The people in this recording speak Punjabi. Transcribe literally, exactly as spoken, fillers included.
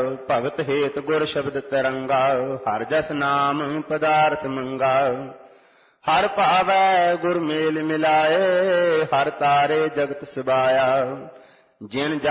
ਭਗਤ ਹੇਤ ਗੁਰ ਸ਼ਬਦ ਤਰੰਗਾ, ਹਰ ਜਸ ਨਾਮ ਪਦਾਰਥ ਮੰਗਾ। ਹਰ ਭਾਵੈ ਗੁਰ ਮੇਲ ਮਿਲਾਏ, ਹਰ ਤਾਰੇ ਜਗਤ ਸਬਾਇਆ। ਜਿਨ